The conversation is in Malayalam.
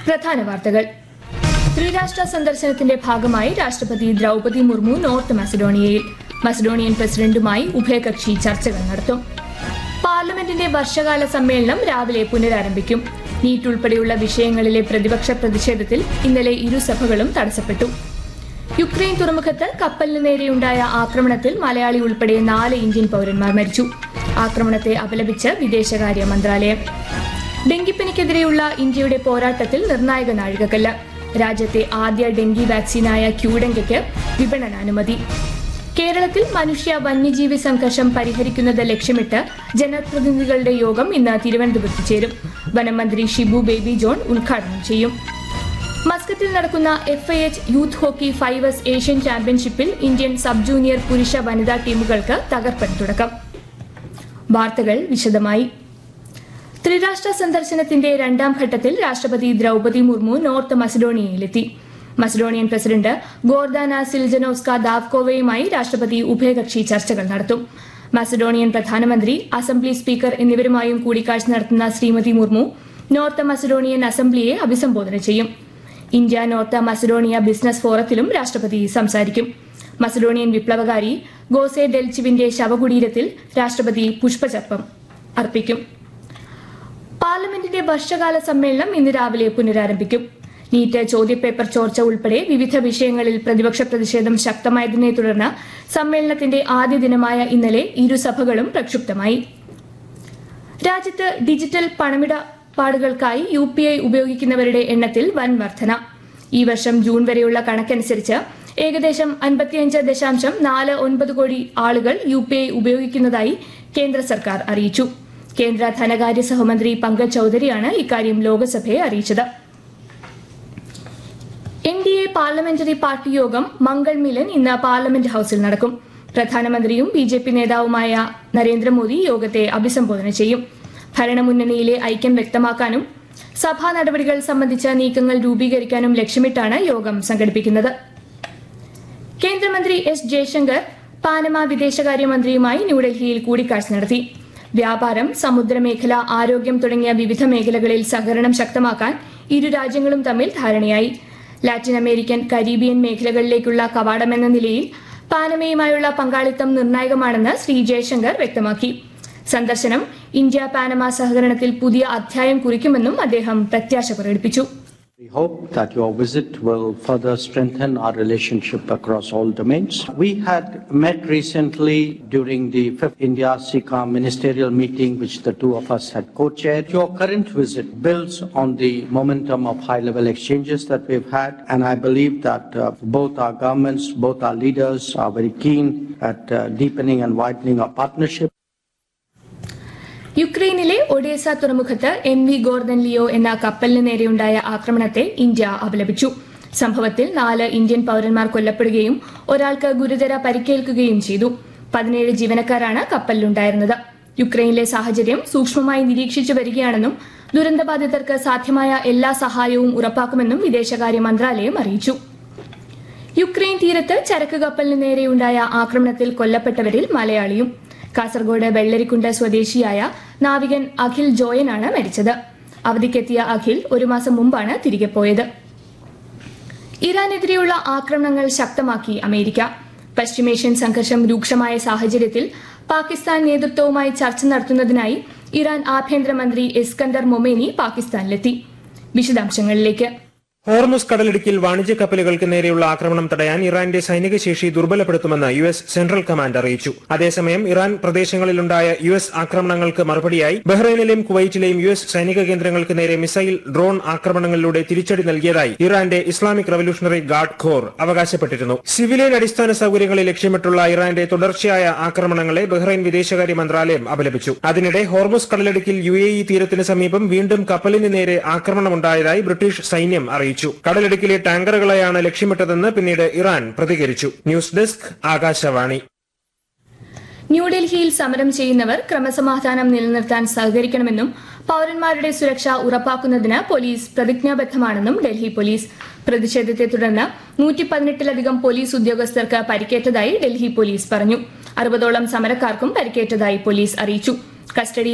പ്രധാന വാർത്തകൾ. ത്രിരാഷ്ട്ര സന്ദർശനത്തിന്റെ ഭാഗമായി രാഷ്ട്രപതി ദ്രൗപദി മുർമു നോർത്ത് മസഡോണിയയിൽ മസഡോണിയൻ പ്രസിഡന്റുമായി ഉഭയകക്ഷി ചർച്ചകൾ നടത്തും. പാർലമെന്റിന്റെ വർഷകാല സമ്മേളനം രാവിലെ പുനരാരംഭിക്കും. നീറ്റ് ഉൾപ്പെടെയുള്ള വിഷയങ്ങളിലെ പ്രതിപക്ഷ പ്രതിഷേധത്തിൽ ഇന്നലെ ഇരുസഭകളും തടസ്സപ്പെട്ടു. യുക്രൈൻ തുറമുഖത്ത് കപ്പലിന് നേരെയുണ്ടായ ആക്രമണത്തിൽ മലയാളി ഉൾപ്പെടെ 4 ഇന്ത്യൻ പൌരന്മാർ മരിച്ചു. ആക്രമണത്തെ അപലപിച്ച് വിദേശകാര്യ മന്ത്രാലയം. ഡെങ്കിപ്പനിക്കെതിരെയുള്ള ഇന്ത്യയുടെ പോരാട്ടത്തിൽ നിർണായക നാഴികക്കല്ല്. രാജ്യത്തെ ആദ്യ ഡെങ്കി വാക്സിനായ ക്യൂഡെങ്കയ്ക്ക് വിപണനാനുമതി. കേരളത്തിൽ മനുഷ്യ വന്യജീവി സംഘർഷം പരിഹരിക്കുന്നത് ലക്ഷ്യമിട്ട് ജനപ്രതിനിധികളുടെ യോഗം ഇന്ന് തിരുവനന്തപുരത്ത് ചേരും. വനമന്ത്രി ഷിബു ബേബി ജോൺ ഉദ്ഘാടനം ചെയ്യും. മസ്കത്തിൽ നടക്കുന്ന FIH youth hockey 5S Asian ചാമ്പ്യൻഷിപ്പിൽ ഇന്ത്യൻ സബ് ജൂനിയർ പുരുഷ വനിതാ ടീമുകൾക്ക് തകർപ്പൻ തുടക്കം. വാർത്തകൾ വിശദമായി. ത്രിരാഷ്ട്ര സന്ദർശനത്തിന്റെ രണ്ടാം ഘട്ടത്തിൽ രാഷ്ട്രപതി Draupadi Murmu north മസഡോണിയയിലെത്തി. Macedonian president Gordana സിൽജനോസ്ക ദാവ്കോവയുമായി രാഷ്ട്രപതി ഉഭയകക്ഷി ചർച്ചകൾ നടത്തും. മസഡോണിയൻ പ്രധാനമന്ത്രി, അസംബ്ലി സ്പീക്കർ എന്നിവരുമായും കൂടിക്കാഴ്ച നടത്തുന്ന ശ്രീമതി മുർമു നോർത്ത് മസഡോണിയൻ അസംബ്ലിയെ അഭിസംബോധന ചെയ്യും. ഇന്ത്യ നോർത്ത് മസഡോണിയ ബിസിനസ് ഫോറത്തിലും രാഷ്ട്രപതി സംസാരിക്കും. മസഡോണിയൻ വിപ്ലവകാരി ഗോസെ ഡെൽച്ചിവിന്റെ ശവകുടീരത്തിൽ രാഷ്ട്രപതി പുഷ്പചക്രം അർപ്പിക്കും. പാർലമെന്റിന്റെ വർഷകാല സമ്മേളനം ഇന്ന് രാവിലെ പുനരാരംഭിക്കും. നീറ്റ് ചോദ്യപേപ്പർ ചോർച്ച ഉൾപ്പെടെ വിവിധ വിഷയങ്ങളിൽ പ്രതിപക്ഷ പ്രതിഷേധം ശക്തമായതിനെ തുടർന്ന് സമ്മേളനത്തിന്റെ ആദ്യ ദിനമായ ഇന്നലെ ഇരുസഭകളും പ്രക്ഷുബ്ധമായി. രാജ്യത്ത് ഡിജിറ്റൽ പണമിടപാടുകൾക്കായി UPI ഉപയോഗിക്കുന്നവരുടെ എണ്ണത്തിൽ വൻ വർധന. ഈ വർഷം ജൂൺ വരെയുള്ള കണക്കനുസരിച്ച് ഏകദേശം 55.49 കോടി ആളുകൾ UPI ഉപയോഗിക്കുന്നതായി കേന്ദ്ര സർക്കാർ അറിയിച്ചു. കേന്ദ്ര ധനകാര്യ സഹമന്ത്രി പങ്കജ് ചൌധരിയാണ് ഇക്കാര്യം ലോക്സഭയെ അറിയിച്ചത്. NDA പാർലമെന്ററി പാർട്ടി യോഗം മംഗൾ മിലൻ ഇന്ന് പാർലമെന്റ് ഹൌസിൽ നടക്കും. പ്രധാനമന്ത്രിയും BJP നേതാവുമായ നരേന്ദ്രമോദി യോഗത്തെ അഭിസംബോധന ചെയ്യും. ഭരണമുന്നണിയിലെ ഐക്യം വ്യക്തമാക്കാനും സഭാ നടപടികൾ സംബന്ധിച്ച നീക്കങ്ങൾ രൂപീകരിക്കാനും ലക്ഷ്യമിട്ടാണ് യോഗം സംഘടിപ്പിക്കുന്നത്. കേന്ദ്രമന്ത്രി S. ജയശങ്കർ പാനമ വിദേശകാര്യമന്ത്രിയുമായി ന്യൂഡൽഹിയിൽ കൂടിക്കാഴ്ച നടത്തി. വ്യാപാരം, സമുദ്രമേഖല, ആരോഗ്യം തുടങ്ങിയ വിവിധ മേഖലകളിൽ സഹകരണം ശക്തമാക്കാൻ ഇരു രാജ്യങ്ങളും തമ്മിൽ ധാരണയായി. ലാറ്റിൻ അമേരിക്കൻ, കരീബിയൻ മേഖലകളിലേക്കുള്ള കവാടമെന്ന നിലയിൽ പാനമയുമായുള്ള പങ്കാളിത്തം നിർണായകമാണെന്ന് ശ്രീ ജയശങ്കർ വ്യക്തമാക്കി. സന്ദർശനം ഇന്ത്യ പാനമ സഹകരണത്തിൽ പുതിയ അധ്യായം കുറിക്കുമെന്നും അദ്ദേഹം പ്രത്യാശ പ്രകടിപ്പിച്ചു. We hope that your visit will further strengthen our relationship across all domains. We had met recently during the 5th India-SICA ministerial meeting, which the two of us had co-chaired. Your current visit builds on the momentum of high-level exchanges that we've had, and I believe that both our governments, both our leaders are very keen at deepening and widening our partnership. യുക്രൈനിലെ ഒഡേസ തുറമുഖത്ത് MV ഗോർദൻ ലിയോ എന്ന കപ്പലിന് നേരെയുണ്ടായ ആക്രമണത്തെ ഇന്ത്യ അപലപിച്ചു. സംഭവത്തിൽ 4 ഇന്ത്യൻ പൌരന്മാർ കൊല്ലപ്പെടുകയും ഒരാൾക്ക് ഗുരുതര പരിക്കേൽക്കുകയും ചെയ്തു. 17 ജീവനക്കാരാണ് കപ്പലിലുണ്ടായിരുന്നത്. യുക്രൈനിലെ സാഹചര്യം സൂക്ഷ്മമായി നിരീക്ഷിച്ചു വരികയാണെന്നും ദുരന്തബാധിതർക്ക് സാധ്യമായ എല്ലാ സഹായവും ഉറപ്പാക്കുമെന്നും വിദേശകാര്യ മന്ത്രാലയം അറിയിച്ചു. യുക്രൈൻ തീരത്ത് ചരക്ക് കപ്പലിന് നേരെയുണ്ടായ ആക്രമണത്തിൽ കൊല്ലപ്പെട്ടവരിൽ മലയാളിയും. കാസർഗോഡ് വെള്ളരിക്കുണ്ട് സ്വദേശിയായ നാവികൻ അഖിൽ ജോയനാണ് മരിച്ചത്. അവധിക്കെത്തിയ അഖിൽ 1 മാസം മുമ്പാണ് തിരികെ പോയത്. ഇറാനെതിരെയുള്ള ആക്രമണങ്ങൾ ശക്തമാക്കി അമേരിക്ക. പശ്ചിമേഷ്യൻ സംഘർഷം രൂക്ഷമായ സാഹചര്യത്തിൽ പാകിസ്ഥാൻ നേതൃത്വവുമായി ചർച്ച നടത്തുന്നതിനായി ഇറാൻ ആഭ്യന്തരമന്ത്രി ഇസ്കന്ദർ മൊമേനി പാകിസ്ഥാനിലെത്തി. വിശദാംശങ്ങളിലേക്ക്. ഹോർമുസ് കടലിടുക്കിൽ വാണിജ്യ കപ്പലുകൾക്ക് നേരെയുള്ള ആക്രമണം തടയാൻ ഇറാന്റെ സൈനിക ശേഷി ദുർബലപ്പെടുത്തുമെന്ന് US സെൻട്രൽ കമാൻഡ് അറിയിച്ചു. അതേസമയം ഇറാൻ പ്രദേശങ്ങളിലുണ്ടായ US ആക്രമണങ്ങൾക്ക് മറുപടിയായി ബഹ്റൈനിലെയും കുവൈറ്റിലെയും US സൈനിക കേന്ദ്രങ്ങൾക്ക് നേരെ മിസൈൽ, ഡ്രോൺ ആക്രമണങ്ങളിലൂടെ തിരിച്ചടി നൽകിയതായി ഇറാന്റെ Islamic revolutionary guard Khor അവകാശപ്പെട്ടിരുന്നു. Civilian അടിസ്ഥാന സൌകര്യങ്ങളെ ലക്ഷ്യമിട്ടുള്ള ഇറാന്റെ തുടർച്ചയായ ആക്രമണങ്ങളെ ബഹ്റൈൻ വിദേശകാര്യ മന്ത്രാലയം അപലപിച്ചു. അതിനിടെ ഹോർമുസ് കടലിടുക്കിൽ UAE തീരത്തിന് സമീപം വീണ്ടും കപ്പലിന് നേരെ ആക്രമണമുണ്ടായതായി ബ്രിട്ടീഷ് സൈന്യം അറിയിച്ചു. കടലിടുക്കിലെ ടാങ്കറുകളെയാണ് ലക്ഷ്യമിട്ടതെന്ന് പിന്നീട് ഇറാൻ പ്രതികരിച്ചു. News desk, Akashvani. ന്യൂഡൽഹിയിൽ സമരം ചെയ്യുന്നവർ ക്രമസമാധാനം നിലനിർത്താൻ സഹകരിക്കണമെന്നും പൌരന്മാരുടെ സുരക്ഷ ഉറപ്പാക്കുന്നതിന് പോലീസ് പ്രതിജ്ഞാബദ്ധമാണെന്നും ഡൽഹി പോലീസ്. പ്രതിഷേധത്തെ തുടർന്ന് 118-ലധികം പോലീസ് ഉദ്യോഗസ്ഥർക്ക് പരിക്കേറ്റതായി ഡൽഹി പോലീസ് പറഞ്ഞു. 60ഓളം സമരക്കാർക്കും പരിക്കേറ്റതായി പോലീസ് അറിയിച്ചു. കസ്റ്റഡിയിൽ